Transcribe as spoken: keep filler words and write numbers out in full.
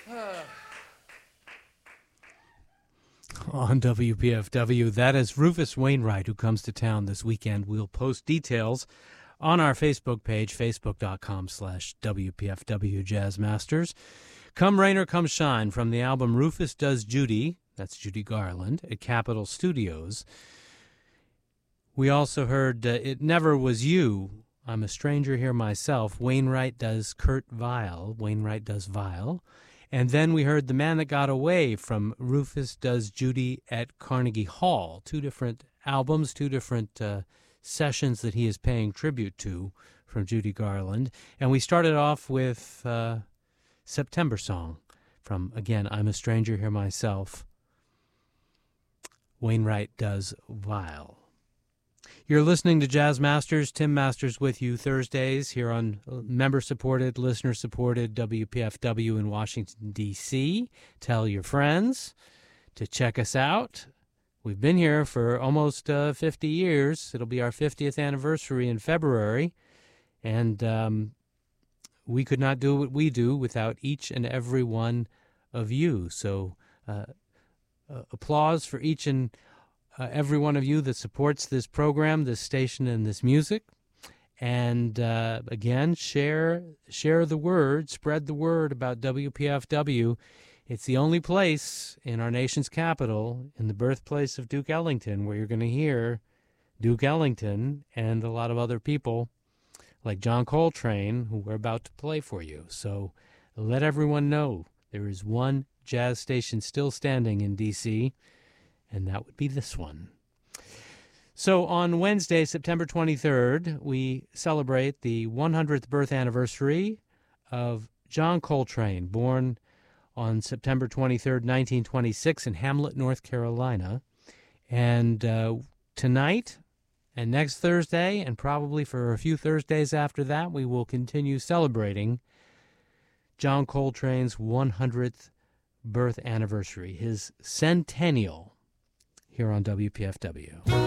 On W P F W, that is Rufus Wainwright, who comes to town this weekend. We'll post details on our Facebook page, facebook.com slash WPFW Jazz Masters. Come Rain or Come Shine from the album Rufus Does Judy, that's Judy Garland, at Capitol Studios. We also heard uh, It Never Was You, I'm a Stranger Here Myself. Wainwright does Kurt Weill, Wainwright does Weill. And then we heard The Man That Got Away from Rufus Does Judy at Carnegie Hall. Two different albums, two different uh, sessions that he is paying tribute to from Judy Garland. And we started off with uh, September Song from, again, I'm a Stranger Here Myself. Wainwright does Weill. You're listening to Jazz Masters. Tim Masters with you Thursdays here on member-supported, listener-supported W P F W in Washington, D C Tell your friends to check us out. We've been here for almost uh, fifty years. It'll be our fiftieth anniversary in February. And um, we could not do what we do without each and every one of you. So uh, uh, applause for each and Uh, every one of you that supports this program, this station, and this music. And uh, again, share share the word, spread the word about W P F W. It's the only place in our nation's capital, in the birthplace of Duke Ellington, where you're going to hear Duke Ellington and a lot of other people like John Coltrane, who we're about to play for you. So let everyone know there is one jazz station still standing in D C, and that would be this one. So on Wednesday, September twenty-third, we celebrate the one hundredth birth anniversary of John Coltrane, born on September twenty-third, nineteen twenty-six in Hamlet, North Carolina. And uh, tonight and next Thursday, and probably for a few Thursdays after that, we will continue celebrating John Coltrane's one hundredth birth anniversary, his centennial, here on W P F W.